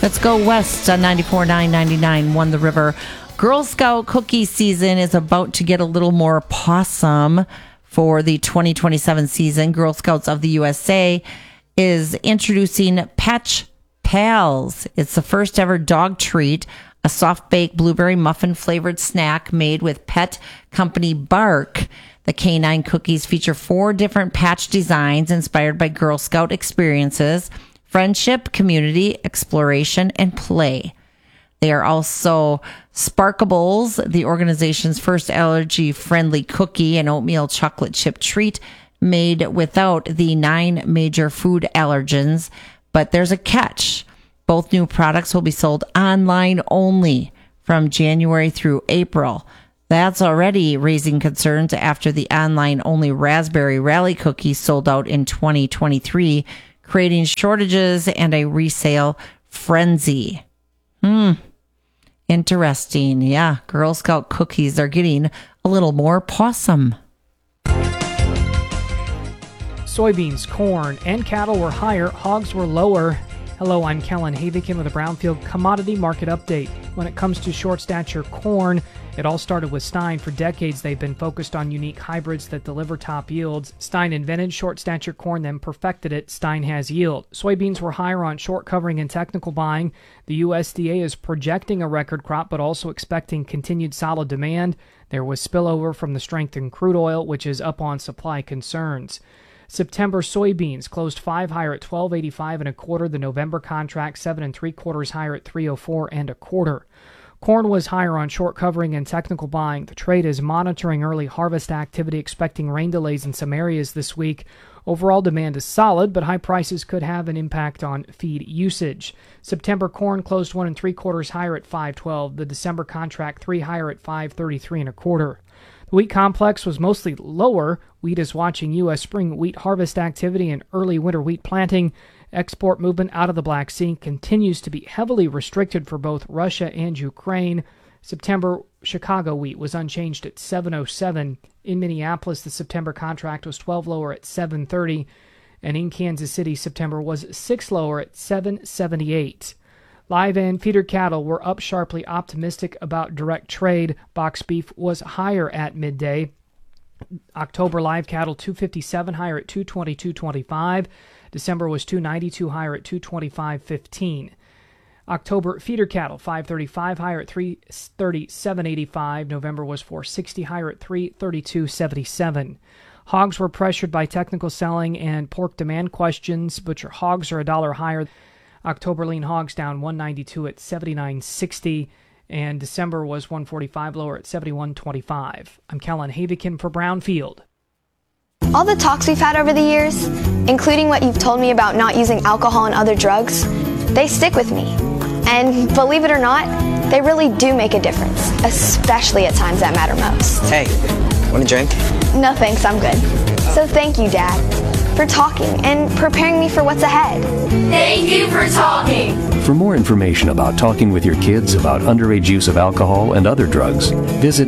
Let's go west on 94.999 Won the River. Girl Scout cookie season is about to get a little more possum for the 2027 season. Girl Scouts of the USA is introducing Patch Pals. It's the first ever dog treat, a soft-baked blueberry muffin-flavored snack made with pet company Bark. The canine cookies feature 4 different patch designs inspired by Girl Scout experiences, friendship, community, exploration, and play. They are also Sparkables, the organization's first allergy-friendly cookie and oatmeal chocolate chip treat made without the 9 major food allergens. But there's a catch. Both new products will be sold online only from January through April. That's already raising concerns after the online-only Raspberry Rally cookie sold out in 2023, creating shortages and a resale frenzy. Interesting. Yeah, Girl Scout cookies are getting a little more possum. Soybeans, corn, and cattle were higher. Hogs were lower. Hello, I'm Kellen Havikin with a Brownfield Commodity Market Update. When it comes to short stature corn, it all started with Stein. For decades, they've been focused on unique hybrids that deliver top yields. Stein invented short stature corn, then perfected it. Stein has yield. Soybeans were higher on short covering and technical buying. The USDA is projecting a record crop, but also expecting continued solid demand. There was spillover from the strength in crude oil, which is up on supply concerns. September soybeans closed 5 higher at $12.85 1/4. The November contract 7 3/4 higher at $3.04 1/4. Corn was higher on short covering and technical buying. The trade is monitoring early harvest activity, expecting rain delays in some areas this week. Overall demand is solid, but high prices could have an impact on feed usage. September corn closed 1 3/4 higher at $5.12. The December contract 3 higher at $5.33 1/4. The wheat complex was mostly lower. Wheat is watching U.S. spring wheat harvest activity and early winter wheat planting. Export movement out of the Black Sea continues to be heavily restricted for both Russia and Ukraine. September Chicago wheat was unchanged at $7.07. In Minneapolis, the September contract was 12 lower at $7.30. And in Kansas City, September was 6 lower at $7.78. Live and feeder cattle were up sharply, optimistic about direct trade. Box beef was higher at midday. October live cattle 257 higher at 222.25. December was 292 higher at 225.15. October feeder cattle 535 higher at 337.85. November was 460 higher at 332.77. Hogs were pressured by technical selling and pork demand questions. Butcher hogs are $1 higher. October lean hogs down 192 at 79.60, and December was 145 lower at 71.25. I'm Kellen Havikin for Brownfield. All the talks we've had over the years, including what you've told me about not using alcohol and other drugs, they stick with me. And believe it or not, they really do make a difference, especially at times that matter most. Hey, want a drink? No thanks, I'm good. So thank you, Dad, for talking and preparing me for what's ahead. Thank you for talking. For more information about talking with your kids about underage use of alcohol and other drugs, visit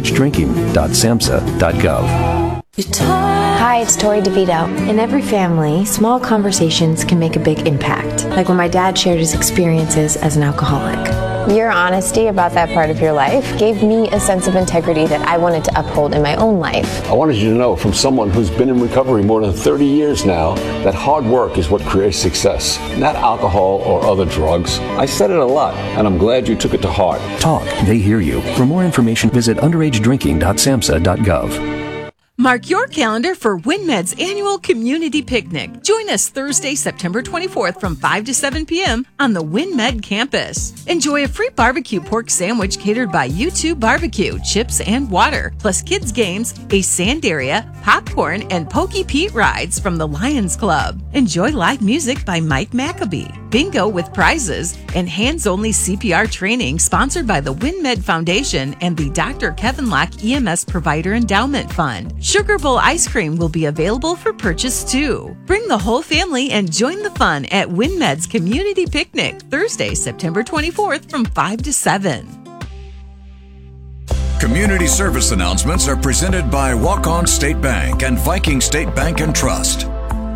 underagedrinking.samhsa.gov. Hi, it's Tori DeVito. In every family, small conversations can make a big impact, like when my dad shared his experiences as an alcoholic. Your honesty about that part of your life gave me a sense of integrity that I wanted to uphold in my own life. I wanted you to know from someone who's been in recovery more than 30 years now that hard work is what creates success, not alcohol or other drugs. I said it a lot, and I'm glad you took it to heart. Talk, they hear you. For more information, visit underagedrinking.samhsa.gov. Mark your calendar for WinMed's annual community picnic. Join us Thursday, September 24th from 5 to 7 p.m. on the WinMed campus. Enjoy a free barbecue pork sandwich catered by U2 Barbecue, chips and water, plus kids games, a sand area, popcorn, and Pokey Pete rides from the Lions Club. Enjoy live music by Mike Maccabee, bingo with prizes, and hands-only CPR training sponsored by the WinMed Foundation and the Dr. Kevin Locke EMS Provider Endowment Fund. Sugar Bowl ice cream will be available for purchase too. Bring the whole family and join the fun at WinMed's Community Picnic, Thursday, September 24th from 5 to 7. Community service announcements are presented by Walk-On State Bank and Viking State Bank and Trust.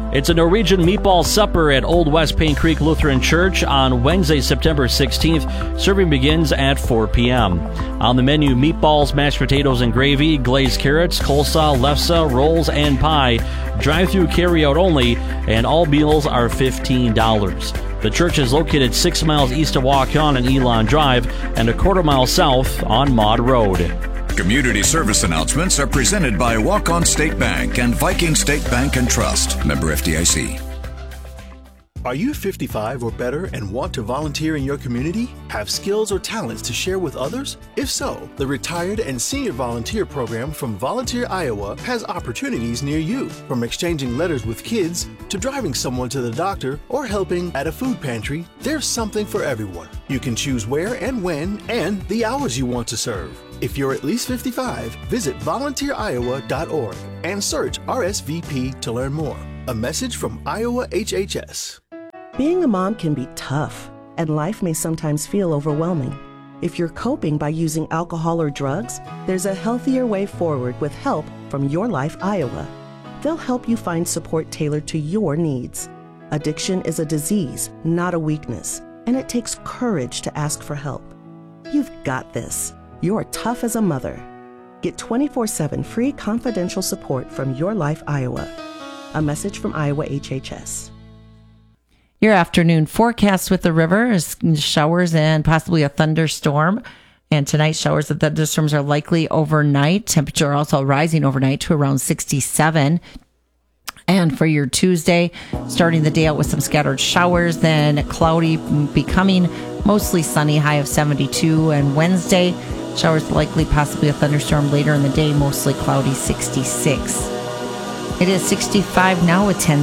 It's a Norwegian meatball supper at Old West Paint Creek Lutheran Church on Wednesday, September 16th. Serving begins at 4 p.m. On the menu, meatballs, mashed potatoes and gravy, glazed carrots, coleslaw, lefse, rolls, and pie. Drive-through carry-out only, and all meals are $15. The church is located 6 miles east of Waukon and Elon Drive and a quarter mile south on Maud Road. Community service announcements are presented by Waukon State Bank and Viking State Bank and Trust. Member FDIC. Are you 55 or better and want to volunteer in your community? Have skills or talents to share with others? If so, the Retired and Senior Volunteer Program from Volunteer Iowa has opportunities near you. From exchanging letters with kids to driving someone to the doctor or helping at a food pantry, there's something for everyone. You can choose where and when and the hours you want to serve. If you're at least 55, visit volunteeriowa.org and search RSVP to learn more. A message from Iowa HHS. Being a mom can be tough, and life may sometimes feel overwhelming. If you're coping by using alcohol or drugs, there's a healthier way forward with help from Your Life Iowa. They'll help you find support tailored to your needs. Addiction is a disease, not a weakness, and it takes courage to ask for help. You've got this. You're tough as a mother. Get 24/7 free confidential support from Your Life Iowa. A message from Iowa HHS. Your afternoon forecast with the river is showers and possibly a thunderstorm. And tonight, showers and thunderstorms are likely overnight. Temperature also rising overnight to around 67. And for your Tuesday, starting the day out with some scattered showers, then cloudy, becoming mostly sunny, high of 72. And Wednesday, showers likely, possibly a thunderstorm later in the day, mostly cloudy, 66. It is 65 now with 10